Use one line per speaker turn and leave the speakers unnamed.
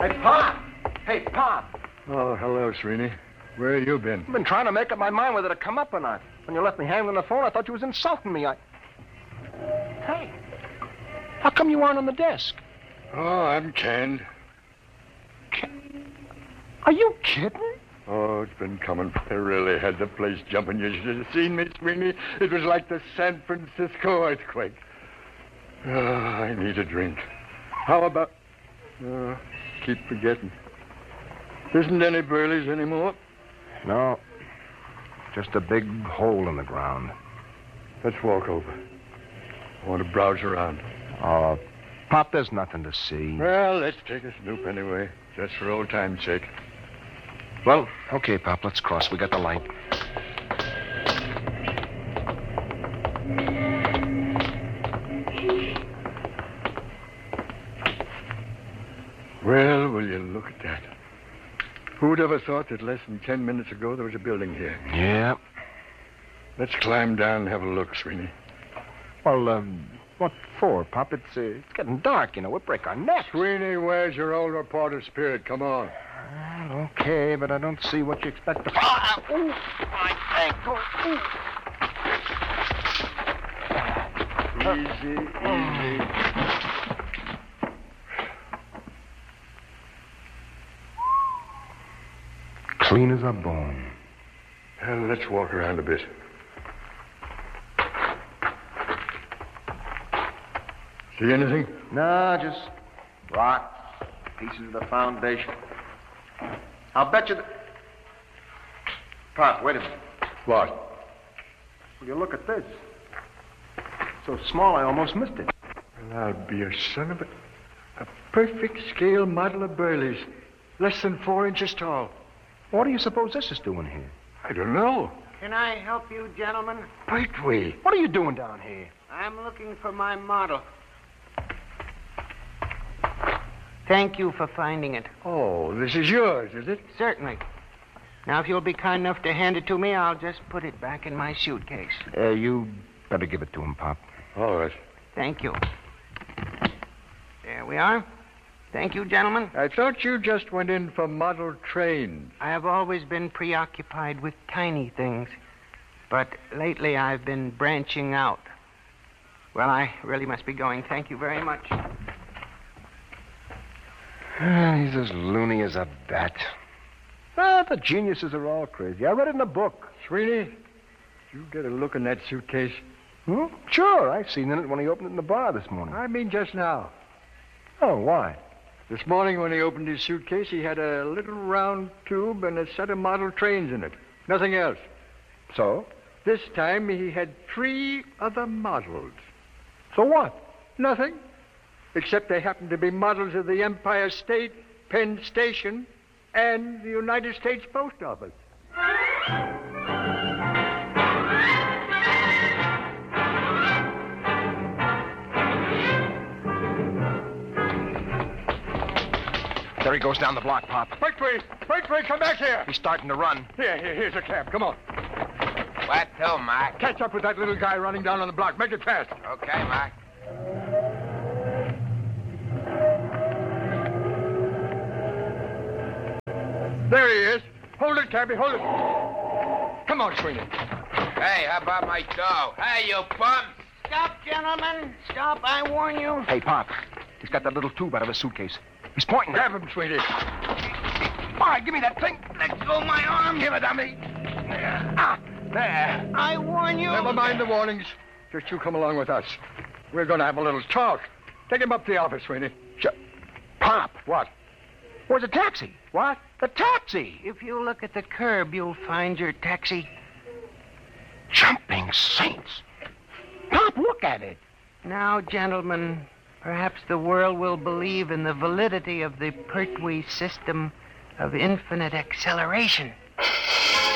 Hey, Pop! Hey, Pop!
Oh, hello, Sreeni. Where you been?
I've been trying to make up my mind whether to come up or not. When you left me hanging on the phone, I thought you was insulting me. Hey, how come you aren't on the desk?
Oh, I'm canned.
Are you kidding?
Oh, it's been coming. I really had the place jumping. You should have seen me, Sreeni. It was like the San Francisco earthquake. Oh, I need a drink. How about... keep forgetting. Isn't any Burley's anymore?
No. Just a big hole in the ground.
Let's walk over. I want to browse around.
Oh, Pop, there's nothing to see.
Well, let's take a snoop anyway, just for old time's sake.
Well, okay, Pop, let's cross. We got the light.
Well, will you look at that? Who'd ever thought that less than 10 minutes ago there was a building here?
Yeah.
Let's climb down and have a look, Sreeni.
Well, what for, Pop? It's getting dark, you know. We'll break our necks.
Sreeni, where's your old reporter spirit? Come on.
Well, okay, but I don't see what you expect to... Ooh, my ankle.
Easy.
Clean as a bone.
Well, let's walk around a bit. See anything?
No, just rocks, pieces of the foundation. I'll bet you that... Pop, wait a minute.
What?
Will you look at this? So small, I almost missed it.
Well, I'll be a son of a perfect scale model of Burley's. Less than 4 inches tall.
What do you suppose this is doing here?
I don't know.
Can I help you, gentlemen?
Pertwee.
What are you doing down here?
I'm looking for my model. Thank you for finding it.
Oh, this is yours, is it?
Certainly. Now, if you'll be kind enough to hand it to me, I'll just put it back in my suitcase.
You better give it to him, Pop.
All right.
Thank you. There we are. Thank you, gentlemen.
I thought you just went in for model trains.
I have always been preoccupied with tiny things, but lately I've been branching out. Well, I really must be going. Thank you very much.
He's as loony as a bat. Ah, the geniuses are all crazy. I read it in a book.
Sreeni, you get a look in that suitcase?
Sure, I seen it when he opened it in the bar this morning.
I mean just now.
Oh, why?
This morning when he opened his suitcase, he had a little round tube and a set of model trains in it. Nothing else.
So?
This time he had 3 other models.
So what?
Nothing. Except they happened to be models of the Empire State, Penn Station, and the United States Post Office.
There he goes down the block, Pop.
Pertwee, come back here.
He's starting to run.
Here's a cab. Come on.
What to, Mac?
Catch up with that little guy running down on the block. Make it fast.
Okay, Mac.
There he is. Hold it, cabby, hold it. Come on, Sreeni.
Hey, how about my dough? Hey, you bums!
Stop, gentlemen. Stop, I warn you.
Hey, Pop. He's got that little tube out of his suitcase. He's pointing.
Grab him, Sweetie.
All right, give me that thing.
Let go of my arm.
Give it to me. There.
I warn you.
Never mind the warnings. Just you come along with us. We're going to have a little talk. Take him up to the office, Sweetie.
Pop.
What?
Where's the taxi?
What?
The taxi.
If you look at the curb, you'll find your taxi.
Jumping saints. Pop, look at it.
Now, gentlemen, perhaps the world will believe in the validity of the Pertwee system of infinite acceleration.